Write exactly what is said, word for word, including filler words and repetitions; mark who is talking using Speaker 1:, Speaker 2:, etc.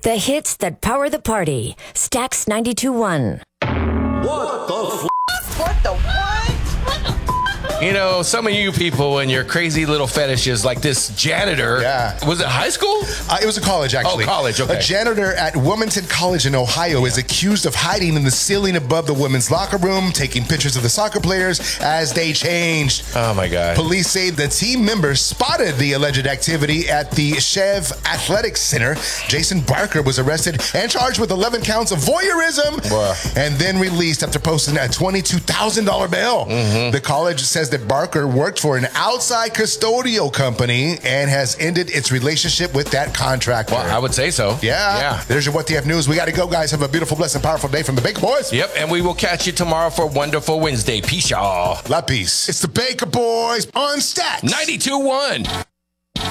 Speaker 1: The hits that power the party. Stax ninety-two point one.
Speaker 2: What the f?
Speaker 3: What the what?
Speaker 4: You know, some of you people and your crazy little fetishes like this janitor.
Speaker 5: Yeah.
Speaker 4: Was it high school?
Speaker 5: Uh, it was a college, actually.
Speaker 4: Oh, college, okay.
Speaker 5: A janitor at Wilmington College in Ohio is accused of hiding in the ceiling above the women's locker room, taking pictures of the soccer players as they changed.
Speaker 4: Oh, my God.
Speaker 5: Police say the team members spotted the alleged activity at the Chev Athletics Center. Jason Barker was arrested and charged with eleven counts of voyeurism
Speaker 4: Bruh.
Speaker 5: and then released after posting a twenty-two thousand dollars bail.
Speaker 4: Mm-hmm.
Speaker 5: The college says that Barker worked for an outside custodial company and has ended its relationship with that contractor.
Speaker 4: Well, I would say so.
Speaker 5: Yeah.
Speaker 4: Yeah.
Speaker 5: There's your What The F News. We got to go, guys. Have a beautiful, blessed, and powerful day from the Baker Boys.
Speaker 4: Yep, and we will catch you tomorrow for Wonderful Wednesday. Peace, y'all.
Speaker 5: La peace. It's the Baker Boys on Stax
Speaker 4: ninety-two point one.